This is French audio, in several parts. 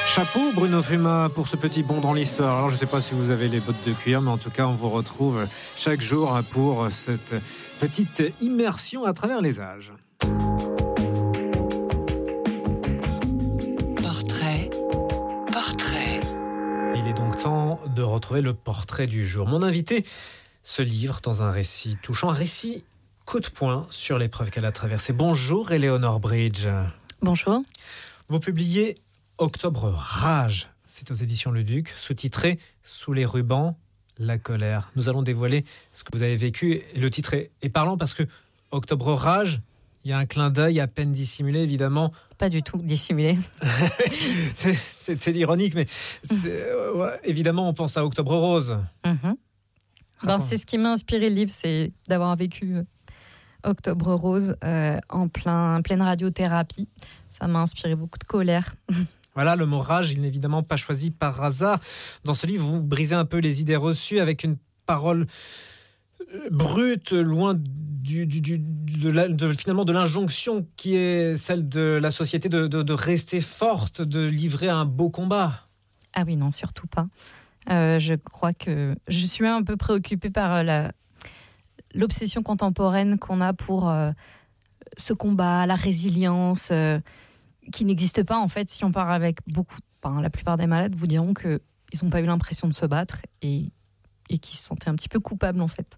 Chapeau Bruno Fuma pour ce petit bond dans l'histoire. Alors je ne sais pas si vous avez les bottes de cuir, mais en tout cas on vous retrouve chaque jour pour cette petite immersion à travers les âges. Portrait. Il est donc temps de retrouver le portrait du jour. Mon invité se livre dans un récit touchant, un récit coup de poing sur l'épreuve qu'elle a traversée. Bonjour Éléonore Bridge. Bonjour. Vous publiez Octobre Rage, c'est aux éditions Le Duc, sous-titré Sous les rubans, la colère. Nous allons dévoiler ce que vous avez vécu. Et le titre est parlant parce que Octobre Rage, il y a un clin d'œil à peine dissimulé, évidemment. Pas du tout dissimulé. C'était ironique, mais évidemment, on pense à Octobre Rose. C'est ce qui m'a inspiré le livre, c'est d'avoir vécu Octobre Rose en pleine radiothérapie. Ça m'a inspiré beaucoup de colère. Voilà, le mot rage, il n'est évidemment pas choisi par hasard. Dans ce livre, vous brisez un peu les idées reçues avec une parole brute, loin finalement de l'injonction qui est celle de la société de rester forte, de livrer un beau combat. Ah oui, non, surtout pas. Je crois que je suis même un peu préoccupée par l'obsession contemporaine qu'on a pour ce combat, la résilience, qui n'existe pas en fait. Si on part avec la plupart des malades vous diront qu'ils n'ont pas eu l'impression de se battre et qu'ils se sentaient un petit peu coupables en fait.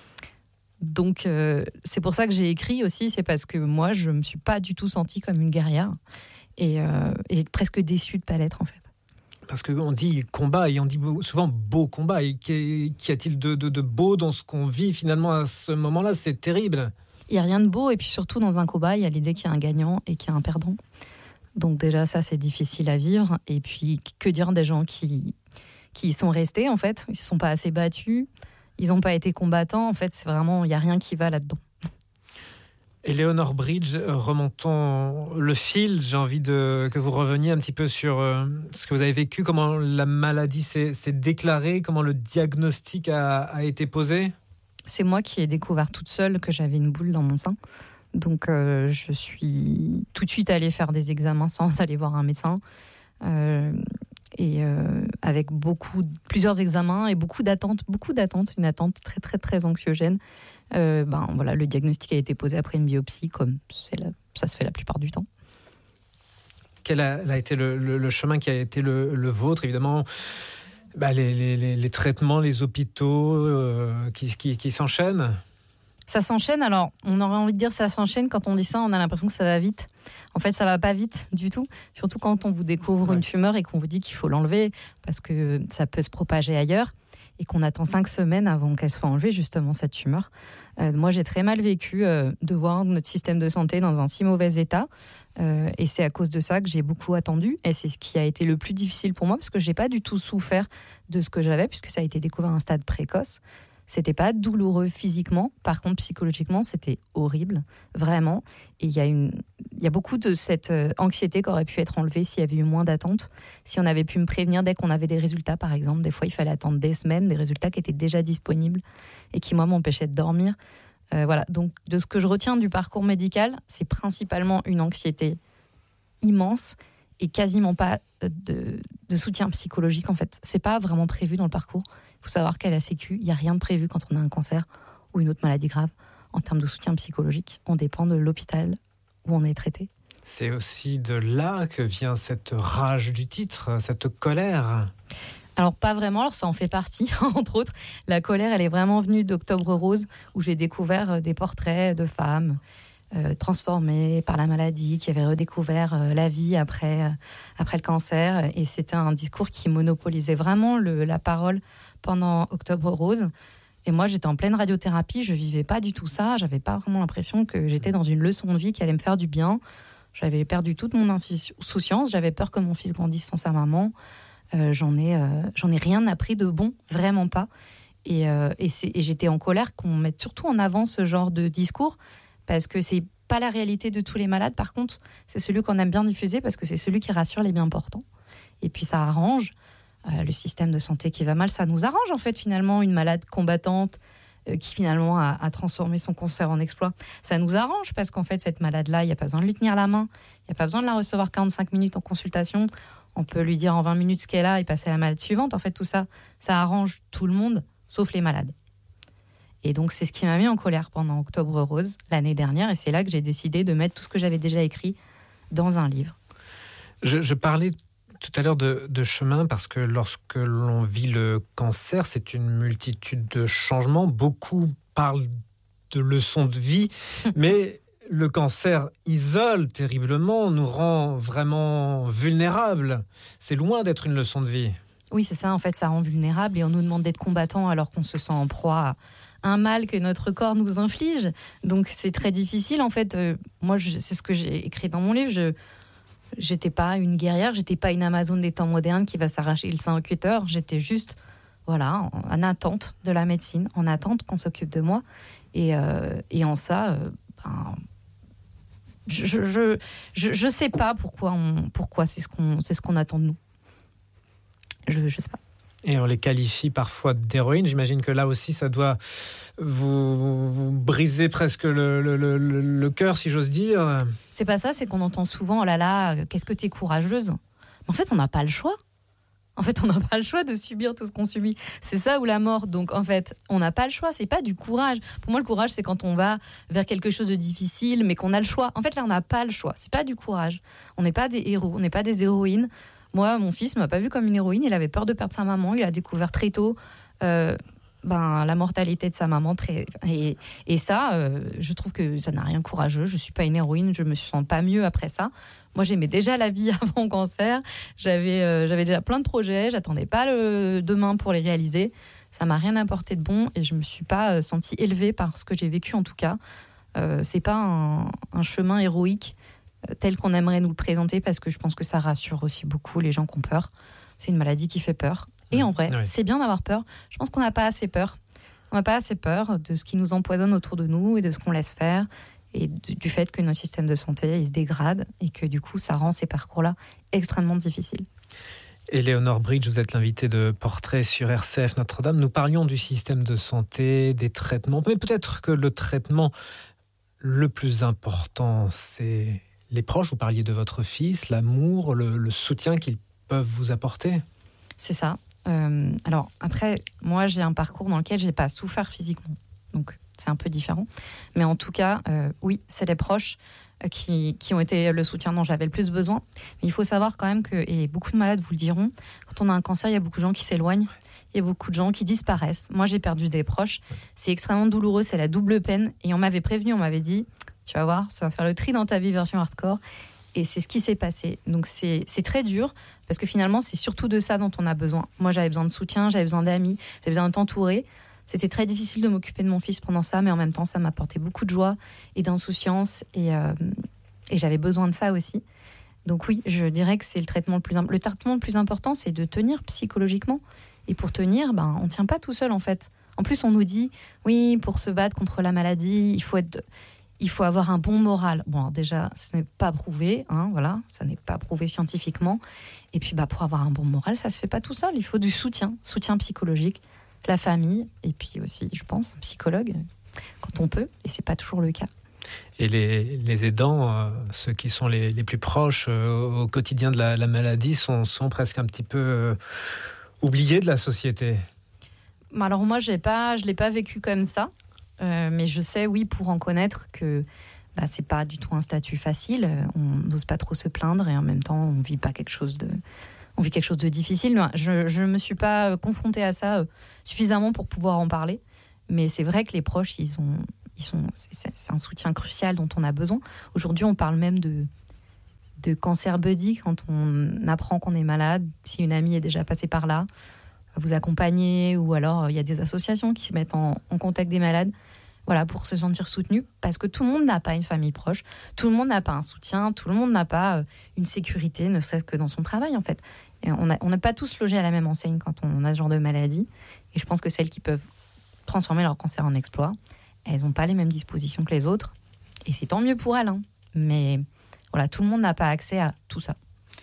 Donc c'est pour ça que j'ai écrit aussi, c'est parce que moi je me suis pas du tout sentie comme une guerrière et presque déçue de pas l'être en fait. Parce qu'on dit combat et on dit souvent beau combat. Et qu'y a-t-il de beau dans ce qu'on vit finalement à ce moment-là ? C'est terrible. Il n'y a rien de beau et puis surtout dans un combat, il y a l'idée qu'il y a un gagnant et qu'il y a un perdant. Donc déjà ça c'est difficile à vivre. Et puis que dire des gens qui y sont restés en fait, ils ne se sont pas assez battus, ils n'ont pas été combattants. En fait c'est vraiment, il n'y a rien qui va là-dedans. Éléonore Bridge, remontons le fil. J'ai envie que vous reveniez un petit peu sur ce que vous avez vécu, comment la maladie s'est déclarée, comment le diagnostic a été posé. C'est moi qui ai découvert toute seule que j'avais une boule dans mon sein. Donc je suis tout de suite allée faire des examens sans aller voir un médecin. Avec plusieurs examens et beaucoup d'attentes, une attente très très très anxiogène. Le diagnostic a été posé après une biopsie, comme ça se fait la plupart du temps. Quel a été le chemin qui a été le vôtre ? Évidemment, les traitements, les hôpitaux qui s'enchaînent. Ça s'enchaîne, alors on aurait envie de dire ça s'enchaîne, quand on dit ça on a l'impression que ça va vite. En fait ça va pas vite du tout, surtout quand on vous découvre une tumeur et qu'on vous dit qu'il faut l'enlever parce que ça peut se propager ailleurs et qu'on attend 5 semaines avant qu'elle soit enlevée justement cette tumeur. Moi j'ai très mal vécu de voir notre système de santé dans un si mauvais état et c'est à cause de ça que j'ai beaucoup attendu et c'est ce qui a été le plus difficile pour moi parce que j'ai pas du tout souffert de ce que j'avais puisque ça a été découvert à un stade précoce. C'était pas douloureux physiquement, par contre psychologiquement c'était horrible, vraiment. Et il y a beaucoup de cette anxiété qui aurait pu être enlevée s'il y avait eu moins d'attente, si on avait pu me prévenir dès qu'on avait des résultats par exemple. Des fois il fallait attendre des semaines, des résultats qui étaient déjà disponibles et qui moi m'empêchaient de dormir. Voilà, donc de ce que je retiens du parcours médical, c'est principalement une anxiété immense et quasiment pas de soutien psychologique en fait. C'est pas vraiment prévu dans le parcours. Il faut savoir qu'à la Sécu, il n'y a rien de prévu quand on a un cancer ou une autre maladie grave en termes de soutien psychologique. On dépend de l'hôpital où on est traité. C'est aussi de là que vient cette rage du titre, cette colère. Alors pas vraiment, alors ça en fait partie, entre autres. La colère, elle est vraiment venue d'Octobre Rose, où j'ai découvert des portraits de femmes transformées par la maladie, qui avaient redécouvert la vie après le cancer. Et c'était un discours qui monopolisait vraiment la parole pendant Octobre Rose. Et moi, j'étais en pleine radiothérapie, je vivais pas du tout ça. J'avais pas vraiment l'impression que j'étais dans une leçon de vie qui allait me faire du bien. J'avais perdu toute mon insouciance. J'avais peur que mon fils grandisse sans sa maman. J'en ai rien appris de bon, vraiment pas. Et j'étais en colère qu'on mette surtout en avant ce genre de discours parce que c'est pas la réalité de tous les malades. Par contre, c'est celui qu'on aime bien diffuser parce que c'est celui qui rassure les bien portants. Et puis ça arrange le système de santé qui va mal. Ça nous arrange en fait finalement une malade combattante qui finalement a transformé son cancer en exploit. Ça nous arrange parce qu'en fait, cette malade-là, il n'y a pas besoin de lui tenir la main, il n'y a pas besoin de la recevoir 45 minutes en consultation. On peut lui dire en 20 minutes ce qu'elle a et passer à la malade suivante. En fait, tout ça, ça arrange tout le monde, sauf les malades. Et donc, c'est ce qui m'a mis en colère pendant Octobre Rose, l'année dernière. Et c'est là que j'ai décidé de mettre tout ce que j'avais déjà écrit dans un livre. Je parlais tout à l'heure de chemin parce que lorsque l'on vit le cancer, c'est une multitude de changements. Beaucoup parlent de leçons de vie, mais le cancer isole terriblement, nous rend vraiment vulnérables. C'est loin d'être une leçon de vie. Oui, c'est ça. En fait, ça rend vulnérable et on nous demande d'être combattant alors qu'on se sent en proie à un mal que notre corps nous inflige. Donc, c'est très difficile. En fait, moi, c'est ce que j'ai écrit dans mon livre. J'étais pas une guerrière, j'étais pas une Amazone des temps modernes qui va s'arracher le sein au cutter. J'étais juste, voilà, en attente de la médecine, en attente qu'on s'occupe de moi. Et en ça, je sais pas pourquoi c'est ce qu'on attend de nous. Je sais pas. Et on les qualifie parfois d'héroïnes. J'imagine que là aussi, ça doit vous briser presque le cœur, si j'ose dire. C'est pas ça, c'est qu'on entend souvent, oh là là, qu'est-ce que t'es courageuse. Mais en fait, on n'a pas le choix. En fait, on n'a pas le choix de subir tout ce qu'on subit. C'est ça ou la mort. Donc, en fait, on n'a pas le choix. C'est pas du courage. Pour moi, le courage, c'est quand on va vers quelque chose de difficile, mais qu'on a le choix. En fait, là, on n'a pas le choix. C'est pas du courage. On n'est pas des héros. On n'est pas des héroïnes. Moi, mon fils ne m'a pas vu comme une héroïne. Il avait peur de perdre sa maman. Il a découvert très tôt la mortalité de sa maman. Et ça, je trouve que ça n'a rien de courageux. Je ne suis pas une héroïne. Je ne me sens pas mieux après ça. Moi, j'aimais déjà la vie avant le cancer. J'avais déjà plein de projets. J'attendais pas le demain pour les réaliser. Ça m'a rien apporté de bon et je me suis pas sentie élevée par ce que j'ai vécu en tout cas. C'est pas un chemin héroïque tel qu'on aimerait nous le présenter parce que je pense que ça rassure aussi beaucoup les gens qui ont peur. C'est une maladie qui fait peur. Et en vrai, c'est bien d'avoir peur. Je pense qu'on n'a pas assez peur. On n'a pas assez peur de ce qui nous empoisonne autour de nous et de ce qu'on laisse faire et du fait que notre système de santé il se dégrade et que du coup, ça rend ces parcours-là extrêmement difficiles. Éléonore Bridge, vous êtes l'invitée de Portrait sur RCF Notre-Dame. Nous parlions du système de santé, des traitements, mais peut-être que le traitement le plus important, c'est les proches. Vous parliez de votre fils, l'amour, le soutien qu'ils peuvent vous apporter. C'est ça. Alors après, moi j'ai un parcours dans lequel j'ai pas souffert physiquement, donc c'est un peu différent. Mais en tout cas, oui, c'est les proches qui ont été le soutien dont j'avais le plus besoin. Mais il faut savoir quand même que, et beaucoup de malades vous le diront, quand on a un cancer, il y a beaucoup de gens qui s'éloignent, il y a beaucoup de gens qui disparaissent. Moi j'ai perdu des proches, c'est extrêmement douloureux, c'est la double peine. Et on m'avait prévenu, on m'avait dit, tu vas voir, ça va faire le tri dans ta vie version hardcore. Et c'est ce qui s'est passé. Donc c'est très dur, parce que finalement, c'est surtout de ça dont on a besoin. Moi, j'avais besoin de soutien, j'avais besoin d'amis, j'avais besoin de t'entourer. C'était très difficile de m'occuper de mon fils pendant ça, mais en même temps, ça m'apportait beaucoup de joie et d'insouciance. Et j'avais besoin de ça aussi. Donc oui, je dirais que c'est le traitement le traitement le plus important, c'est de tenir psychologiquement. Et pour tenir, on ne tient pas tout seul, en fait. En plus, on nous dit, oui, pour se battre contre la maladie, il faut avoir un bon moral. Bon, alors déjà, ce n'est pas prouvé, voilà, ça n'est pas prouvé scientifiquement. Et puis, pour avoir un bon moral, ça se fait pas tout seul. Il faut du soutien psychologique, la famille, et puis aussi, je pense, un psychologue, quand on peut, et c'est pas toujours le cas. Et les aidants, ceux qui sont les plus proches au quotidien de la maladie, sont presque un petit peu oubliés de la société. Alors moi, je l'ai pas vécu comme ça. Mais je sais, oui, pour en connaître que c'est pas du tout un statut facile. On n'ose pas trop se plaindre et en même temps, on vit quelque chose de difficile. Je me suis pas confrontée à ça suffisamment pour pouvoir en parler. Mais c'est vrai que les proches, c'est un soutien crucial dont on a besoin. Aujourd'hui, on parle même de cancer buddy quand on apprend qu'on est malade. Si une amie est déjà passée par là, vous accompagner, ou alors il y a des associations qui se mettent en contact des malades, voilà, pour se sentir soutenu, parce que tout le monde n'a pas une famille proche, tout le monde n'a pas un soutien, tout le monde n'a pas une sécurité, ne serait-ce que dans son travail en fait. Et on n'a pas tous logé à la même enseigne quand on a ce genre de maladie, et je pense que celles qui peuvent transformer leur cancer en exploit, elles n'ont pas les mêmes dispositions que les autres, et c'est tant mieux pour elles, mais voilà, tout le monde n'a pas accès à tout ça.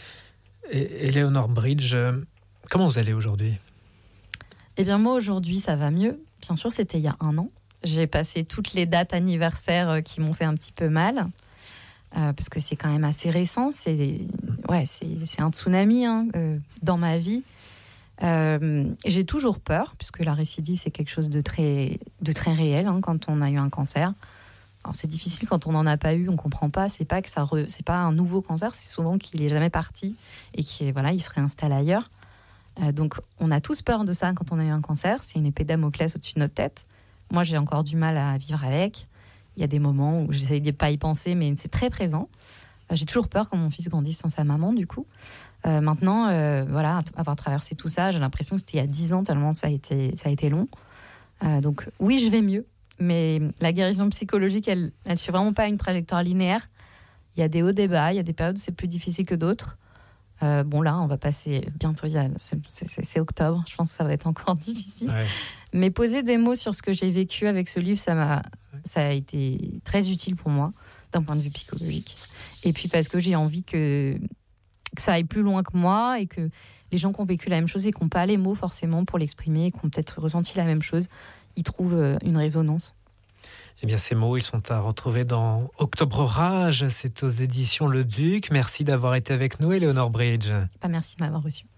Et Éléonore Bridge, comment vous allez aujourd'hui ? Eh bien moi aujourd'hui ça va mieux. Bien sûr c'était il y a 1 an. J'ai passé toutes les dates anniversaires qui m'ont fait un petit peu mal. Parce que c'est quand même assez récent. C'est un tsunami dans ma vie. J'ai toujours peur, puisque la récidive, c'est quelque chose de très réel quand on a eu un cancer. Alors, c'est difficile quand on n'en a pas eu, on ne comprend pas. C'est pas c'est pas un nouveau cancer, c'est souvent qu'il n'est jamais parti et qu'il il se réinstalle ailleurs. Donc, on a tous peur de ça quand on a eu un cancer. C'est une épée de Damoclès au-dessus de notre tête. Moi, j'ai encore du mal à vivre avec. Il y a des moments où j'essaye de ne pas y penser, mais c'est très présent. J'ai toujours peur quand mon fils grandisse sans sa maman, du coup. Maintenant, avoir traversé tout ça, j'ai l'impression que c'était il y a 10 ans, tellement ça a été long. Donc oui, je vais mieux, mais la guérison psychologique, elle ne suit vraiment pas une trajectoire linéaire. Il y a des hauts, des bas, il y a des périodes où c'est plus difficile que d'autres. Là, on va passer bientôt, c'est octobre, je pense que ça va être encore difficile. Ouais. Mais poser des mots sur ce que j'ai vécu avec ce livre, ça a été très utile pour moi, d'un point de vue psychologique. Et puis parce que j'ai envie que ça aille plus loin que moi et que les gens qui ont vécu la même chose et qui n'ont pas les mots forcément pour l'exprimer, qui ont peut-être ressenti la même chose, ils trouvent une résonance. Eh bien, ces mots, ils sont à retrouver dans Octobre Rage. C'est aux éditions Le Duc. Merci d'avoir été avec nous, Éléonore Bridge. Merci de m'avoir reçu.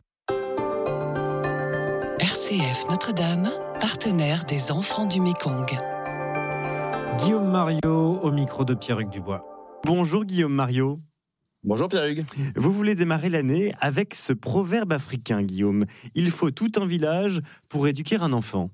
RCF Notre-Dame, partenaire des enfants du Mékong. Guillaume Mariot au micro de Pierre-Hugues Dubois. Bonjour Guillaume Mariot. Bonjour Pierre-Hugues. Vous voulez démarrer l'année avec ce proverbe africain, Guillaume. Il faut tout un village pour éduquer un enfant.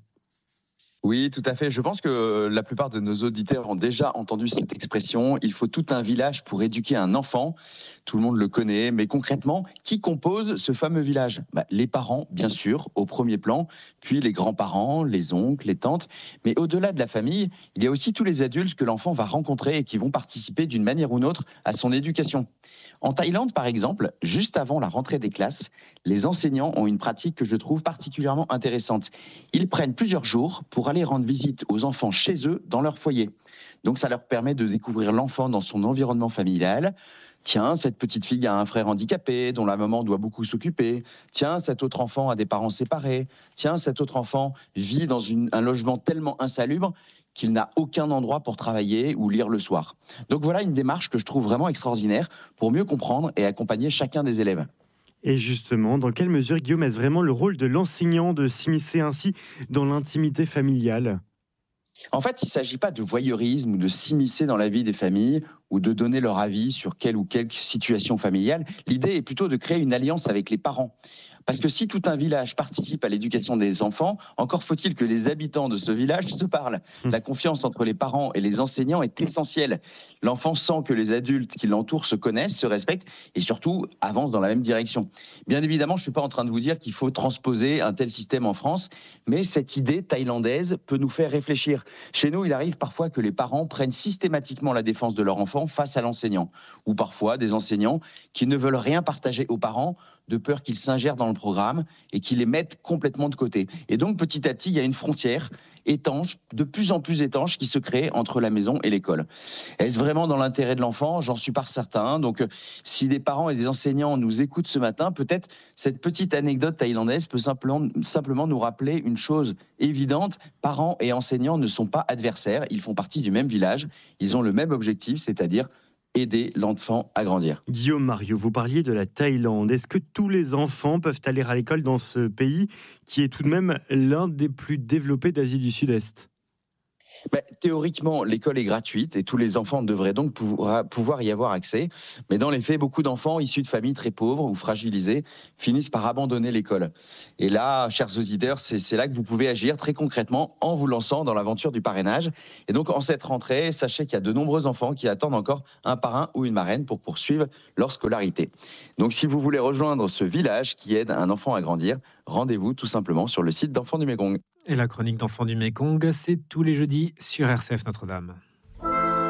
Oui, tout à fait. Je pense que la plupart de nos auditeurs ont déjà entendu cette expression. Il faut tout un village pour éduquer un enfant. Tout le monde le connaît, mais concrètement, qui compose ce fameux village ? Les parents, bien sûr, au premier plan, puis les grands-parents, les oncles, les tantes. Mais au-delà de la famille, il y a aussi tous les adultes que l'enfant va rencontrer et qui vont participer d'une manière ou d'une autre à son éducation. En Thaïlande, par exemple, juste avant la rentrée des classes, les enseignants ont une pratique que je trouve particulièrement intéressante. Ils prennent plusieurs jours pour aller rendre visite aux enfants chez eux, dans leur foyer. Donc ça leur permet de découvrir l'enfant dans son environnement familial. Tiens, cette petite fille a un frère handicapé dont la maman doit beaucoup s'occuper. Tiens, cet autre enfant a des parents séparés. Tiens, cet autre enfant vit dans un logement tellement insalubre qu'il n'a aucun endroit pour travailler ou lire le soir. Donc voilà une démarche que je trouve vraiment extraordinaire pour mieux comprendre et accompagner chacun des élèves. Et justement, dans quelle mesure, Guillaume, est-ce vraiment le rôle de l'enseignant de s'immiscer ainsi dans l'intimité familiale ? En fait, il ne s'agit pas de voyeurisme ou de s'immiscer dans la vie des familles ou de donner leur avis sur quelle ou quelle situation familiale. L'idée est plutôt de créer une alliance avec les parents. Parce que si tout un village participe à l'éducation des enfants, encore faut-il que les habitants de ce village se parlent. La confiance entre les parents et les enseignants est essentielle. L'enfant sent que les adultes qui l'entourent se connaissent, se respectent et surtout avancent dans la même direction. Bien évidemment, je ne suis pas en train de vous dire qu'il faut transposer un tel système en France, mais cette idée thaïlandaise peut nous faire réfléchir. Chez nous, il arrive parfois que les parents prennent systématiquement la défense de leur enfant face à l'enseignant, ou parfois des enseignants qui ne veulent rien partager aux parents de peur qu'ils s'ingèrent dans le programme et qu'ils les mettent complètement de côté. Et donc, petit à petit, il y a une frontière étanche, de plus en plus étanche, qui se crée entre la maison et l'école. Est-ce vraiment dans l'intérêt de l'enfant ? J'en suis pas certain. Donc, si des parents et des enseignants nous écoutent ce matin, peut-être cette petite anecdote thaïlandaise peut simplement nous rappeler une chose évidente. Parents et enseignants ne sont pas adversaires. Ils font partie du même village. Ils ont le même objectif, c'est-à-dire aider l'enfant à grandir. Guillaume Mariot, vous parliez de la Thaïlande. Est-ce que tous les enfants peuvent aller à l'école dans ce pays qui est tout de même l'un des plus développés d'Asie du Sud-Est ? Théoriquement, l'école est gratuite et tous les enfants devraient donc pouvoir y avoir accès. Mais dans les faits, beaucoup d'enfants issus de familles très pauvres ou fragilisées finissent par abandonner l'école. Et là, chers auditeurs, c'est là que vous pouvez agir très concrètement en vous lançant dans l'aventure du parrainage. Et donc, en cette rentrée, sachez qu'il y a de nombreux enfants qui attendent encore un parrain ou une marraine pour poursuivre leur scolarité. Donc, si vous voulez rejoindre ce village qui aide un enfant à grandir, rendez-vous tout simplement sur le site d'Enfants du Mékong. Et la chronique d'Enfants du Mékong, c'est tous les jeudis sur RCF Notre-Dame.